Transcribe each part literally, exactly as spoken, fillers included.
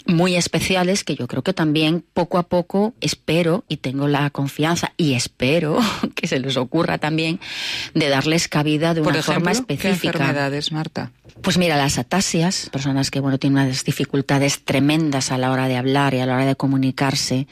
muy especiales que yo creo que también poco a poco espero y tengo la confianza y espero que se les ocurra también de darles cabida de una Por ejemplo, forma específica. ¿qué enfermedades, Marta? Pues mira, las atasias, personas que bueno tienen unas dificultades tremendas a la hora de hablar y a la hora de comunicarse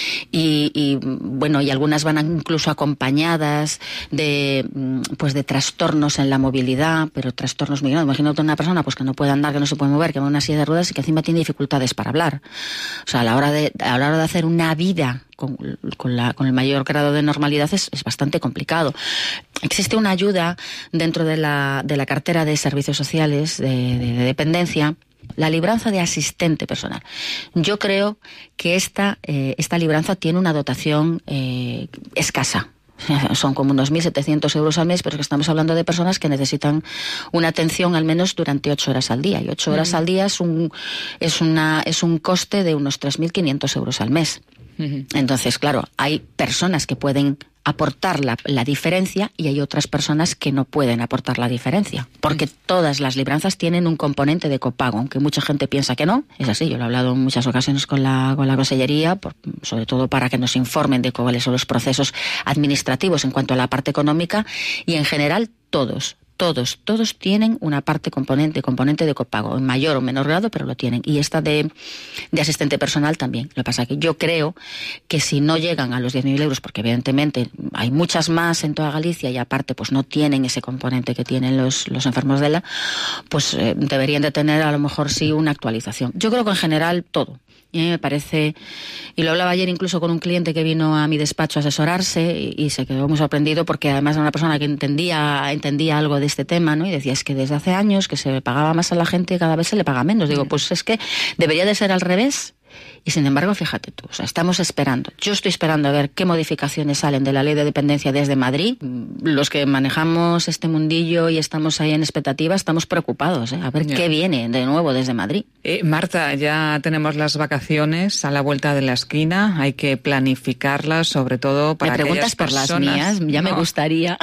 y, y bueno y algunas van incluso acompañadas de pues de trastornos en la movilidad, pero trastornos muy grandes. Imagínate una persona pues que no puede andar, que no se puede mover, que va en una silla de ruedas y que encima tiene dificultades para hablar. O sea, a la hora de a la hora de hacer una vida Con, con, la, con el mayor grado de normalidad es, es bastante complicado. Existe una ayuda dentro de la, de la cartera de servicios sociales de, de, de dependencia, la libranza de asistente personal. Yo creo que esta, eh, esta libranza tiene una dotación eh, escasa. Son como unos mil setecientos euros al mes, pero es que estamos hablando de personas que necesitan una atención al menos durante ocho horas al día. Y ocho horas mm. al día es un, es, una, es un coste de unos tres mil quinientos euros al mes. Entonces, claro, hay personas que pueden aportar la, la diferencia y hay otras personas que no pueden aportar la diferencia, porque todas las libranzas tienen un componente de copago, aunque mucha gente piensa que no, es así. Yo lo he hablado en muchas ocasiones con la, con la consellería, por, sobre todo para que nos informen de cuáles son los procesos administrativos en cuanto a la parte económica, y en general todos, Todos, todos tienen una parte componente, componente de copago, en mayor o menor grado, pero lo tienen. Y esta de, de asistente personal también. Lo que pasa es que yo creo que si no llegan a los diez mil euros, porque evidentemente hay muchas más en toda Galicia y aparte pues no tienen ese componente que tienen los, los enfermos de E L A, pues eh, deberían de tener a lo mejor sí una actualización. Yo creo que en general todo. Y a mí me parece, y lo hablaba ayer incluso con un cliente que vino a mi despacho a asesorarse y, y se quedó muy sorprendido porque además era una persona que entendía entendía algo de este tema, ¿no? Y decía, es que desde hace años que se pagaba más a la gente y cada vez se le paga menos. Digo, pues es que debería de ser al revés. Y sin embargo, fíjate tú, o sea, estamos esperando. Yo estoy esperando a ver qué modificaciones salen de la ley de dependencia desde Madrid. Los que manejamos este mundillo y estamos ahí en expectativa, estamos preocupados, ¿eh? A ver yeah. qué viene de nuevo desde Madrid. Eh, Marta, ya tenemos las vacaciones a la vuelta de la esquina. Hay que planificarlas, sobre todo para ¿Me preguntas por personas... las mías? Ya no. me gustaría.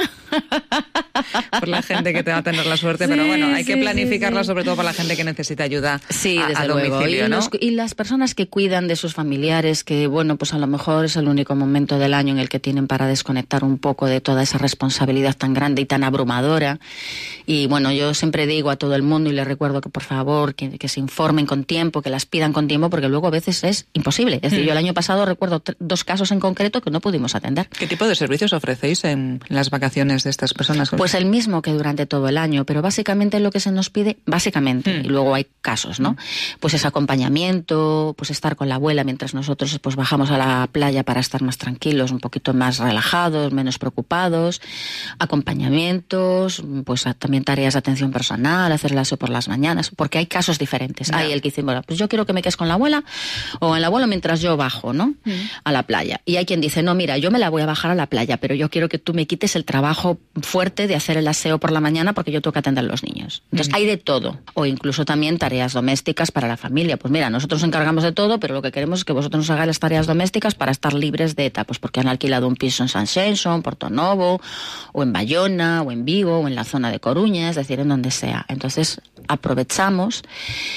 Por la gente que te va a tener la suerte, sí, pero bueno, hay sí, que planificarlas sí, sí. sobre todo para la gente que necesita ayuda sí, a, desde a luego. domicilio, y, ¿no? los, y las personas que cuidan de sus familiares, que bueno, pues a lo mejor es el único momento del año en el que tienen para desconectar un poco de toda esa responsabilidad tan grande y tan abrumadora. Y bueno, yo siempre digo a todo el mundo y les recuerdo que por favor, que, que se informen con tiempo, que las pidan con tiempo, porque luego a veces es imposible. Es decir, mm. yo el año pasado recuerdo t- dos casos en concreto que no pudimos atender. ¿Qué tipo de servicios ofrecéis en las vacaciones de estas personas? Pues el mismo que durante todo el año, pero básicamente lo que se nos pide, básicamente, mm. y luego hay casos, ¿no? Mm. Pues es acompañamiento, pues estar con la abuela mientras nosotros pues bajamos a la playa para estar más tranquilos, un poquito más relajados, menos preocupados, acompañamientos, pues a, también tareas de atención personal, hacer el aseo por las mañanas, porque hay casos diferentes. No. Hay el que dice, bueno, pues yo quiero que me quedes con la abuela o el abuelo mientras yo bajo, ¿no? Mm. A la playa. Y hay quien dice, no, mira, yo me la voy a bajar a la playa, pero yo quiero que tú me quites el trabajo fuerte de hacer el aseo por la mañana porque yo tengo que atender a los niños. Entonces mm. hay de todo. O incluso también tareas domésticas para la familia. Pues mira, nosotros nos encargamos de todo, pero lo que queremos es que vosotros nos hagáis las tareas domésticas para estar libres de ETA, pues porque han alquilado un piso en Sanxenxo, en Portonovo, o en Bayona, o en Vigo, o en la zona de Coruña, es decir, en donde sea. Entonces aprovechamos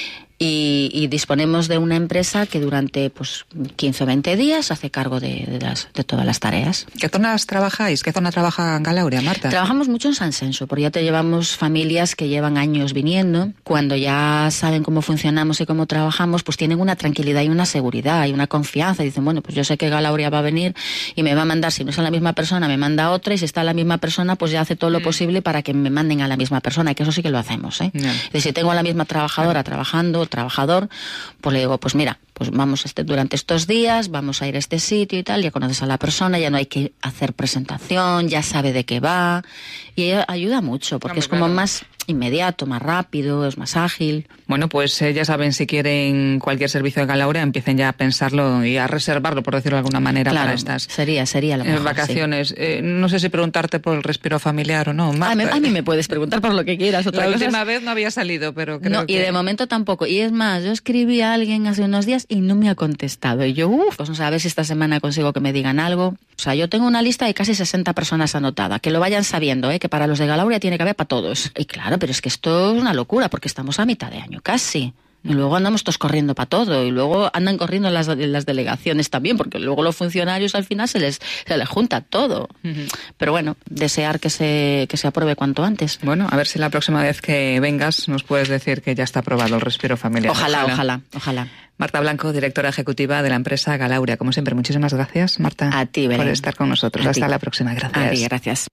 Y, y disponemos de una empresa que durante pues quince o veinte días hace cargo de, de, las, de todas las tareas. ¿Qué zonas trabajáis? ¿Qué zona trabaja Galauria, Marta? Trabajamos mucho en Sanxenxo, porque ya te llevamos familias que llevan años viniendo. Cuando ya saben cómo funcionamos y cómo trabajamos, pues tienen una tranquilidad y una seguridad y una confianza. Dicen, bueno, pues yo sé que Galauria va a venir y me va a mandar, si no es a la misma persona, me manda a otra, y si está a la misma persona, pues ya hace todo lo mm. posible para que me manden a la misma persona, y que eso sí que lo hacemos, ¿eh? Yeah. Y si tengo a la misma trabajadora yeah. trabajando, trabajador, pues le digo, pues mira, pues vamos este, durante estos días, vamos a ir a este sitio y tal, ya conoces a la persona, ya no hay que hacer presentación, ya sabe de qué va, y ella ayuda mucho, porque no, es como claro. más inmediato, más rápido, es más ágil. Bueno, pues eh, ya saben, si quieren cualquier servicio de Galauria, empiecen ya a pensarlo y a reservarlo, por decirlo de alguna manera, claro, para estas sería, sería la mejor, vacaciones. Sí. Eh, no sé si preguntarte por el respiro familiar o no, Marta. A mí, a mí me puedes preguntar por lo que quieras. Otra la cosa última es... vez no había salido, pero creo no, que... y de momento tampoco. Y es más, yo escribí a alguien hace unos días y no me ha contestado. Y yo, uff, pues no sé, a ver si esta semana consigo que me digan algo. O sea, yo tengo una lista de casi sesenta personas anotada, que lo vayan sabiendo, ¿eh? Que para los de Galauria tiene que haber para todos. Y claro, pero es que esto es una locura, porque estamos a mitad de año casi. Y luego andamos todos corriendo para todo, y luego andan corriendo las, las delegaciones también, porque luego los funcionarios al final se les, se les junta todo. Uh-huh. Pero bueno, desear que se, que se apruebe cuanto antes. Bueno, a ver si la próxima vez que vengas nos puedes decir que ya está aprobado el respiro familiar. Ojalá, ojalá, ojalá. ojalá. Marta Blanco, directora ejecutiva de la empresa Galauria. Como siempre, muchísimas gracias, Marta, a ti, Belén, por estar con nosotros. A Hasta ti. la próxima. Gracias. A ti, gracias.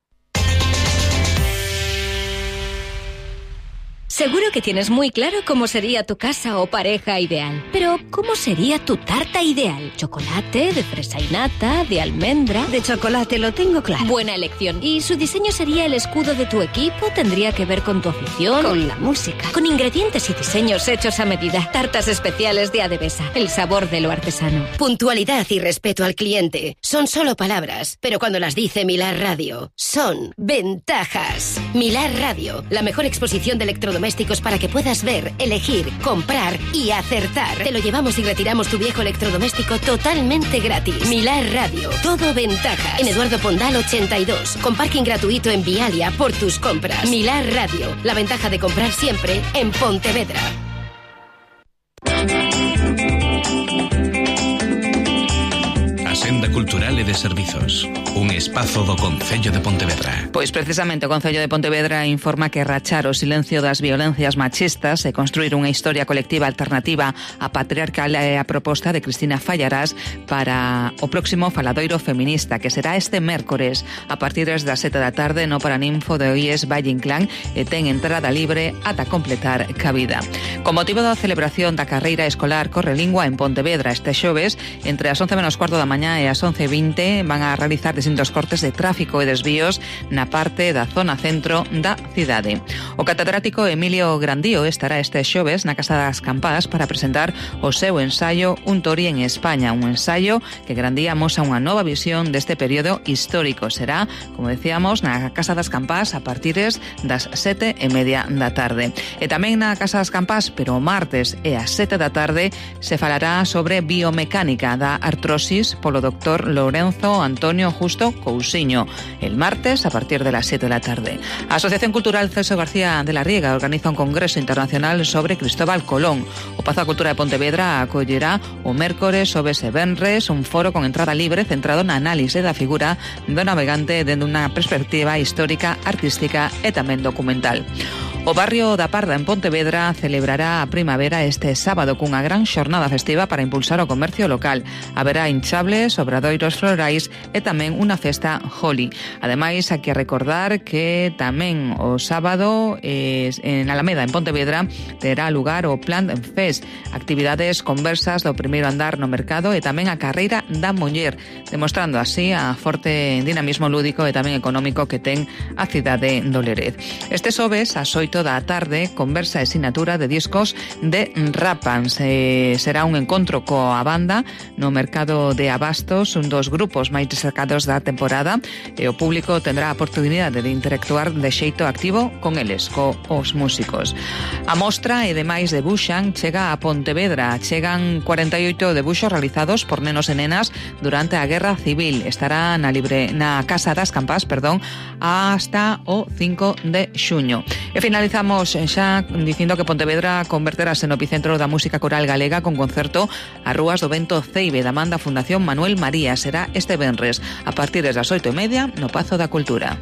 Seguro que tienes muy claro cómo sería tu casa o pareja ideal. Pero, ¿cómo sería tu tarta ideal? ¿Chocolate, de fresa y nata, de almendra? De chocolate, lo tengo claro. Buena elección. ¿Y su diseño sería el escudo de tu equipo? ¿Tendría que ver con tu afición? Con la música. Con ingredientes y diseños hechos a medida. Tartas especiales de Adebesa. El sabor de lo artesano. Puntualidad y respeto al cliente son solo palabras, pero cuando las dice Milar Radio, son ventajas. Milar Radio, la mejor exposición de electrodomésticos para que puedas ver, elegir, comprar y acertar. Te lo llevamos y retiramos tu viejo electrodoméstico totalmente gratis. Milar Radio, todo ventajas. En Eduardo Pondal ochenta y dos, con parking gratuito en Vialia por tus compras. Milar Radio, la ventaja de comprar siempre en Pontevedra. Senda Cultural e de Servizos, un espazo do Concello de Pontevedra. Pois precisamente o Concello de Pontevedra informa que rachar o silencio das violencias machistas e construir unha historia colectiva alternativa á patriarcal é a proposta de Cristina Fallarás para o próximo faladoiro feminista, que será este mércores a partir das sete da tarde no Paraninfo de O I E S Valle Inclán, e ten entrada libre ata completar cabida. Con motivo da celebración da carreira escolar Correlingua en Pontevedra este xoves, entre as once menos cuarto da mañá e as once e vinte van a realizar distintos cortes de tráfico e desvíos na parte da zona centro da cidade. O catedrático Emilio Grandío estará este xoves na Casa das Campás para presentar o seu ensaio Un Tori en España, un ensaio que Grandía amosa unha nova visión deste período histórico. Será, como decíamos, na Casa das Campás a partires das sete e media da tarde. E tamén na Casa das Campás, pero o martes e ás sete da tarde, se falará sobre biomecánica da artrosis polo doctor Lorenzo Antonio Justo Cousiño, el martes a partir de las siete de la tarde. A Asociación Cultural Celso García de la Riega organiza un congreso internacional sobre Cristóbal Colón. O Pazo da Cultura de Pontevedra acollerá o mércores xoves e venres un foro con entrada libre centrado na análise da figura do navegante dende unha perspectiva histórica, artística e tamén documental. O barrio da Parda en Pontevedra celebrará a primavera este sábado cunha gran xornada festiva para impulsar o comercio local. Haberá hinchables, obradoiros florais e tamén unha festa Holi. Ademais, hai que recordar que tamén o sábado eh, en Alameda, en Pontevedra, terá lugar o Plant Fest, actividades conversas do primeiro andar no mercado e tamén a carreira da muller, demostrando así a forte dinamismo lúdico e tamén económico que ten a cidade do Lérez. Este xoves, ás oito da tarde, conversa e sinatura de discos de Rapans. Eh, será un encontro coa banda no mercado de Abastos, un dos grupos máis destacados da temporada, e o público tendrá a oportunidade de interactuar de xeito activo con eles, co os músicos. A mostra e demais debuxan chega a Pontevedra. Chegan cuarenta e oito debuxos realizados por nenos e nenas durante a Guerra Civil. Estará na libre na Casa das Campás, perdón, hasta o cinco de xuño. E finalizamos xa dicindo que Pontevedra converterase no epicentro da música coral galega con concerto a Rúas do Vento Ceibe da man da Fundación Manuel María. Será este venres a partir das oito e media no Pazo da Cultura.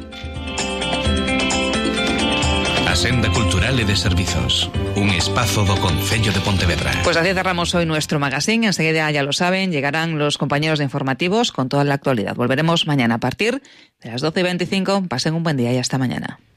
A Senda Cultural e de Servizos, un espazo do Concello de Pontevedra. Pues así cerramos hoy nuestro magazine. Enseguida, ya lo saben, llegarán los compañeros de informativos con toda la actualidad. Volveremos mañana a partir de las doce y veinticinco. Pasen un buen día y hasta mañana.